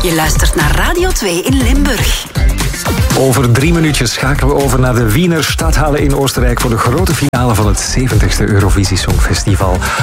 Je luistert naar Radio 2 in Limburg. Over 3 minuutjes schakelen we over naar de Wiener Stadthalle in Oostenrijk voor de grote finale van het 70e Eurovisie Songfestival.